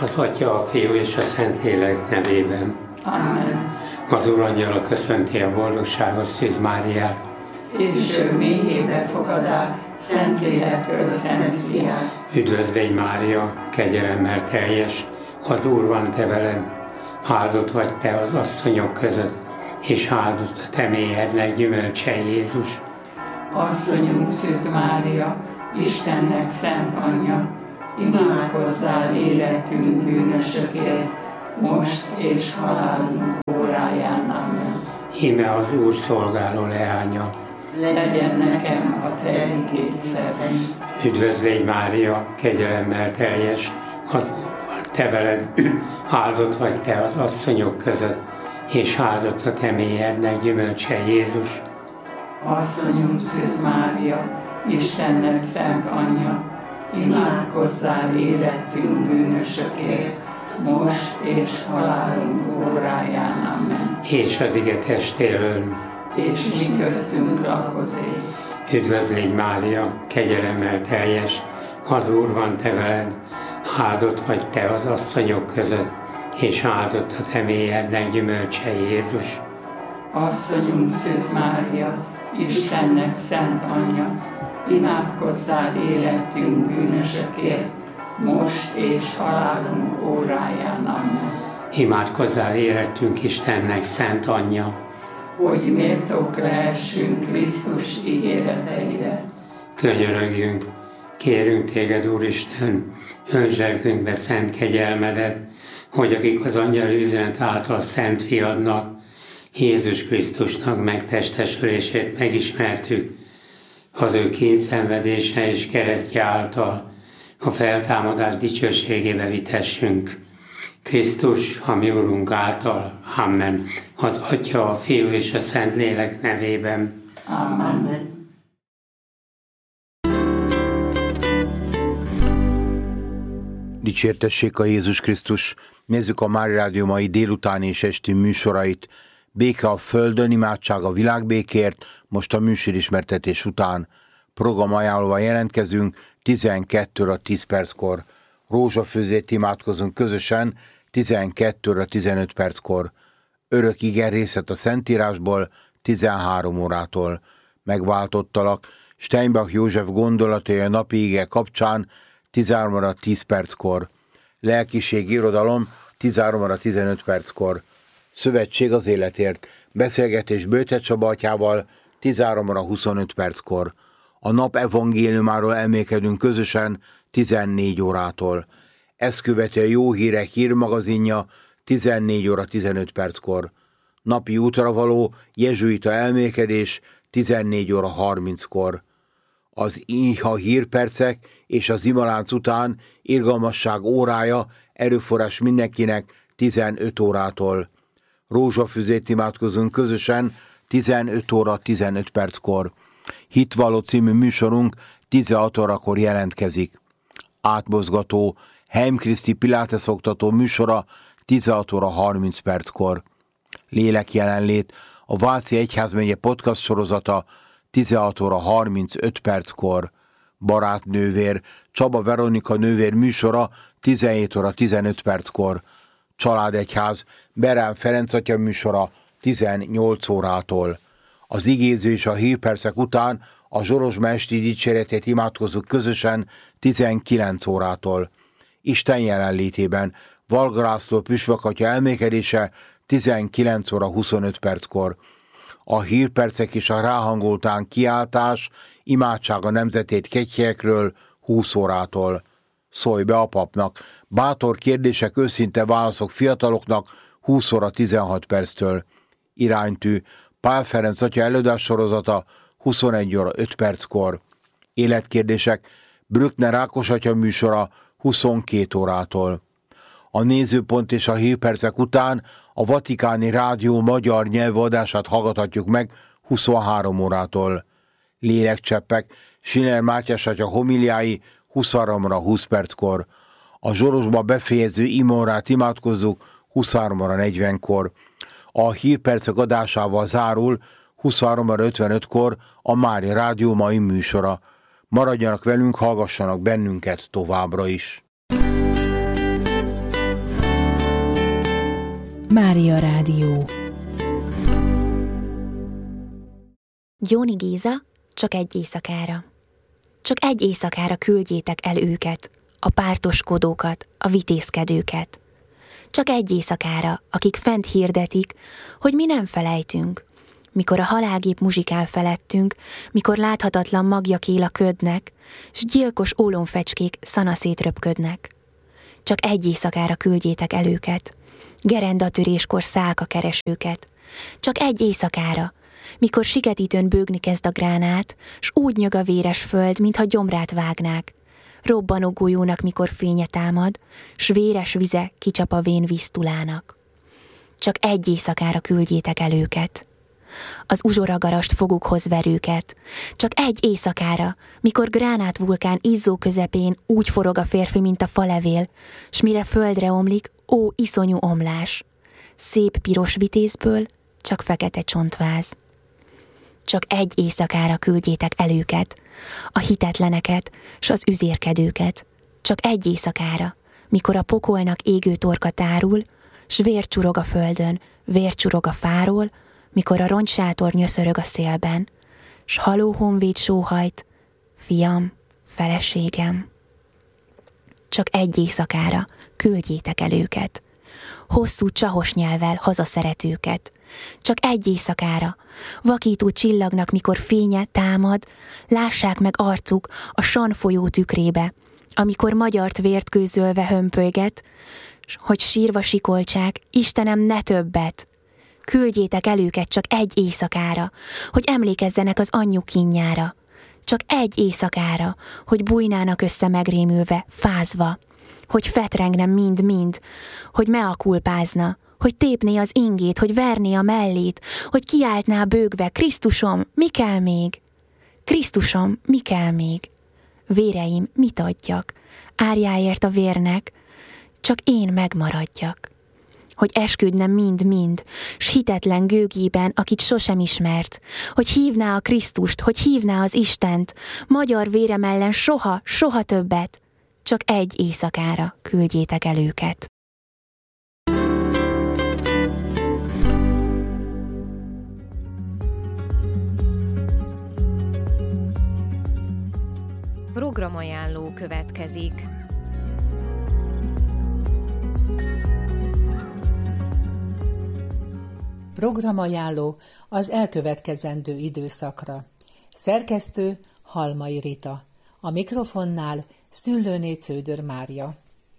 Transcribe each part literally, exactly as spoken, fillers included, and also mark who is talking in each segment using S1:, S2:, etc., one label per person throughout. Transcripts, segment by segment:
S1: Az Atya, a Fiú és a Szentlélek nevében.
S2: Amen.
S1: Az Úr angyala köszönti a boldogságos Szűz Máriát.
S2: És ő mélyébe fogadá, Szentlélektől Szent Fiát.
S1: Üdvözlégy Mária, kegyelemmel teljes, az Úr van te veled, áldott vagy te az asszonyok között, és áldott a te mélyednek gyümölcse Jézus.
S2: Asszonyunk Szűz Mária, Istennek szent anyja, imádkozzál életünk bűnösökért, most és halálunk óráján. Amen.
S1: Íme az Úr szolgáló leánya.
S2: Legyen nekem a te igéd szerint.
S1: Üdvözlégy Mária, kegyelemmel teljes, az Úr van te veled, áldott vagy te az asszonyok között, és áldott a te mélyednek gyümölcse Jézus.
S2: Asszonyunk Szűz Mária, Istennek szent anyja, imádkozzál érettünk bűnösökért, most és halálunk óráján. Amen.
S1: És az ige testéről.
S2: És mi köztünk lakozik.
S1: Üdvözlégy Mária, kegyelemmel teljes, az Úr van te veled, áldott vagy te az asszonyok között, és áldott a te mélyednek gyümölcse Jézus.
S2: Asszonyunk Szűz Mária, Istennek szent anyja, imádkozzál érettünk bűnösökért, most és halálunk óráján. Amen.
S1: Imádkozzál érettünk Istennek szent anyja,
S2: hogy méltók lehessünk Krisztus ígéreteire.
S1: Könyörögjünk, kérünk téged, Úristen, öntsd lelkünkbe szent kegyelmedet, hogy akik az angyali üzenet által szent fiadnak, Jézus Krisztusnak megtestesülését megismertük, az ő kényszenvedése és keresztje által a feltámadás dicsőségébe vitessünk. Krisztus, a mi Urunk által. Amen. Az Atya, a Fiú és a Szentlélek nevében.
S2: Amen.
S3: Dicsértessék a Jézus Krisztus! Nézzük a Mária Rádió mai délutáni és esti műsorait. Béke a földön, imádság a világbékért, most a műsorismertetés után. Programajánlóval jelentkezünk, tizenkét óra tíz perckor. Rózsafőzét imádkozunk közösen, tizenkét óra tizenöt perckor. Örök ige részlet a Szentírásból, tizenhárom órától. Megváltottalak, Steinbach József gondolatai a napi ige kapcsán, tizenhárom óra tíz perckor. Lelkiség irodalom, tizenhárom óra tizenöt perckor. Szövetség az életért, beszélgetés Böjte Csaba atyával, tizenhárom óra huszonöt perckor. A nap evangéliumáról emlékedünk közösen, tizennégy órától. Ezt követi a Jó Hírek hírmagazinja, tizennégy óra tizenöt perckor. Napi útra való jezsuita elmélkedés, tizennégy óra harminckor. Az Iha hírpercek és az imalánc után irgalmasság órája, erőforrás mindenkinek, tizenöt órától. Rózsafüzét imádkozunk közösen, tizenöt óra tizenöt perckor. Hitvalló című műsorunk tizenhat órakor jelentkezik. Átmozgató, Heim Kriszti Pilates oktató műsora tizenhat óra harminc perckor. Lélek jelenlét, a Váci Egyházmegye podcast sorozata tizenhat óra harmincöt perckor. Barátnővér, Csaba Veronika nővér műsora tizenhét óra tizenöt perckor. Családegyház, Berán Ferenc atya műsora tizennyolc órától. Az igéző és a hírpercek után a Zsorozsma esti dicséretét imádkozzuk közösen tizenkilenc órától. Isten jelenlétében Valga László püspök atya elmékedése tizenkilenc óra huszonöt perckor. A hírpercek és a ráhangoltán kiáltás, imádság a nemzetét kegyhelyekről húsz órától. Szólj be a papnak, bátor kérdések, őszinte válaszok fiataloknak húsz óra tizenhat perctől. Iránytű, Pál Ferenc atya előadás sorozata huszonegy óra öt perckor. Életkérdések, Brückner Ákos atya műsora huszonkét órától. A nézőpont és a hírpercek után a Vatikáni Rádió magyar nyelvű adását hallgathatjuk meg huszonhárom órától. Lélekcseppek, Siner Mátyás atya homiliái huszonhárom óra húsz perckor. A Zsorozsba befejező imórát imádkozzuk huszonhárom óra negyvenkor. A hírpercek adásával zárul huszonhárom óra ötvenötkor a Mária Rádió mai műsora. Maradjanak velünk, hallgassanak bennünket továbbra is.
S4: Mária Rádió.
S5: Gyóni Géza, csak egy éjszakára. Csak egy éjszakára küldjétek el őket, a pártoskodókat, a vitézkedőket. Csak egy éjszakára, akik fent hirdetik, hogy mi nem felejtünk, mikor a halálgép muzsikál felettünk, mikor láthatatlan magjak él a ködnek, s gyilkos ólomfecskék szanaszét röpködnek. Csak egy éjszakára küldjétek el őket, gerendatöréskor szálka keresőket. Csak egy éjszakára, mikor siketítőn bőgni kezd a gránát, s úgy nyög a véres föld, mintha gyomrát vágnák. Robbanó golyónak, mikor fénye támad, s véres vize kicsap a vén víztulának. Csak egy éjszakára küldjétek el őket, az uzsoragarast fogukhoz verőket. Csak egy éjszakára, mikor gránátvulkán izzó közepén úgy forog a férfi, mint a falevél, s mire földre omlik, ó, iszonyú omlás. Szép piros vitézből csak fekete csontváz. Csak egy éjszakára küldjétek el őket, a hitetleneket s az üzérkedőket. Csak egy éjszakára, mikor a pokolnak égő torka tárul, s vér csurog a földön, vér csurog a fáról, mikor a rongysátor nyöszörög a szélben, s haló honvéd sóhajt, fiam, feleségem. Csak egy éjszakára küldjétek el őket, hosszú csahos nyelvvel hazaszeretőket. Csak egy éjszakára, vakító csillagnak, mikor fénye támad, lássák meg arcuk a San folyó tükrébe, amikor magyart vért kőzölve hömpölyget, hogy sírva sikolcsák, Istenem, ne többet! Küldjétek el őket csak egy éjszakára, hogy emlékezzenek az anyjuk kínjára. Csak egy éjszakára, hogy bújnának össze megrémülve, fázva, hogy fetrengne mind-mind, hogy meakulpázna, hogy tépné az ingét, hogy verné a mellét, hogy kiáltná bőgve, Krisztusom, mi kell még? Krisztusom, mi kell még? Véreim, mit adjak? Árjáért a vérnek, csak én megmaradjak. Hogy esküdne mind-mind, s hitetlen gőgében, akit sosem ismert, hogy hívná a Krisztust, hogy hívná az Istent, magyar vérem ellen soha, soha többet, csak egy éjszakára küldjétek el őket.
S6: Programajánló következik.
S2: Programajánló az elkövetkezendő időszakra. Szerkesztő Halmai Rita. A mikrofonnál Szüllőné Cződör Mária.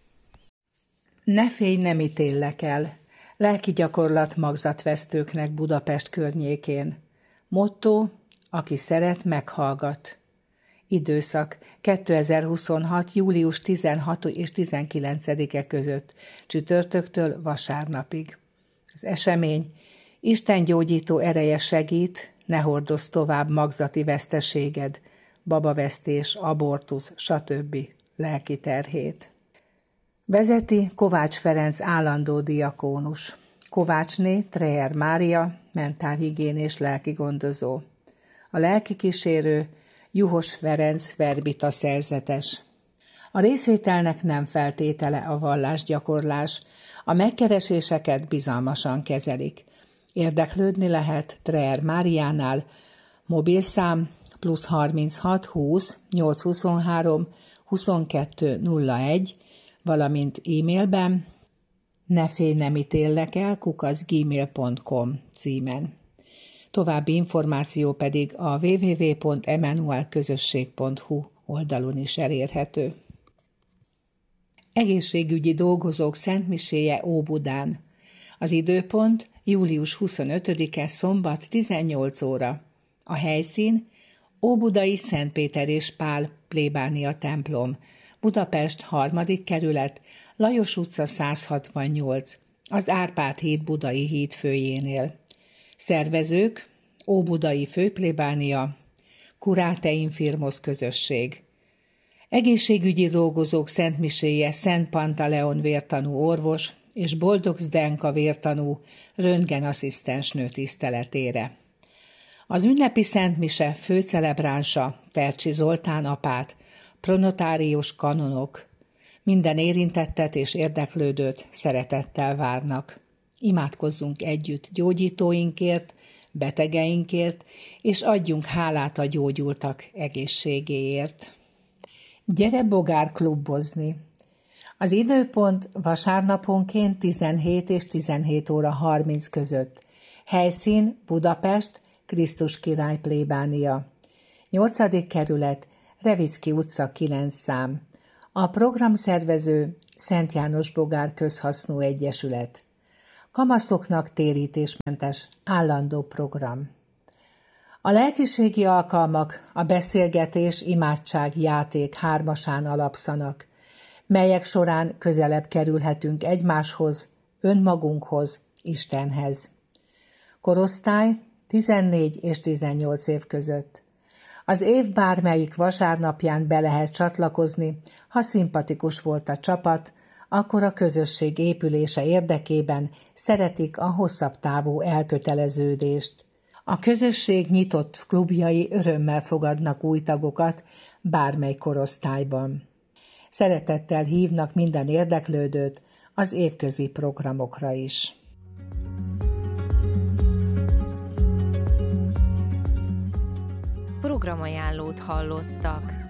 S2: Ne félj, nem ítéllek el. Lelki gyakorlat magzatvesztőknek Budapest környékén. Motto: aki szeret, meghallgat. Időszak kétezer-huszonhat. július tizenhatodika és tizenkilencedike között, csütörtöktől vasárnapig. Az esemény: Isten gyógyító ereje segít, ne hordozz tovább magzati veszteséged, babavesztés, abortusz, stb. Lelki terhét. Vezeti Kovács Ferenc állandó diakónus. Kovácsné Treher Mária, mentálhigiénés lelkigondozó. A lelki kísérő Juhos Ferenc verbita szerzetes. A részvételnek nem feltétele a vallásgyakorlás, a megkereséseket bizalmasan kezelik. Érdeklődni lehet Treher Máriánál, mobilszám plusz harminchat húsz nyolcszázhuszonhárom huszonkettő nulla egy, valamint e-mailben ne félj, nem ítéllek el kukac gmail pont com címen. További információ pedig a double-u double-u double-u pont emmanuelközösség pont hu oldalon is elérhető. Egészségügyi dolgozók szentmiséje Óbudán. Az időpont július huszonötödike szombat tizennyolc óra. A helyszín Óbudai Szent Péter és Pál plébánia templom, Budapest harmadik kerület, Lajos utca száz hatvannyolc, az Árpád híd Budai híd főjénél. Szervezők: Óbudai főplébánia, Curate Infirmos közösség. Egészségügyi dolgozók szentmiséje Szent Pantaleon vértanú orvos és Boldog Zdenka vértanú röntgenasszisztensnő tiszteletére. Az ünnepi szentmise főcelebránsa Tercsi Zoltán apát, pronotárius kanonok. Minden érintettet és érdeklődőt szeretettel várnak. Imádkozzunk együtt gyógyítóinkért, betegeinkért, és adjunk hálát a gyógyultak egészségéért. Gyere bogár klubbozni! Az időpont vasárnaponként tizenhét és tizenhét óra harminc között. Helyszín Budapest, Krisztus király plébánia. nyolcadik kerület, Revicki utca kilenc szám. A programszervező Szent János Bogár Közhasznú Egyesület. Kamaszoknak térítésmentes állandó program. A lelkiségi alkalmak a beszélgetés, imádság, játék hármasán alapszanak, melyek során közelebb kerülhetünk egymáshoz, önmagunkhoz, Istenhez. Korosztály tizennégy és tizennyolc év között. Az év bármelyik vasárnapján be lehet csatlakozni, ha szimpatikus volt a csapat, akkor a közösség épülése érdekében szeretik a hosszabb távú elköteleződést. A közösség nyitott klubjai örömmel fogadnak új tagokat bármely korosztályban. Szeretettel hívnak minden érdeklődőt az évközi programokra is.
S6: Programajánlót hallottak.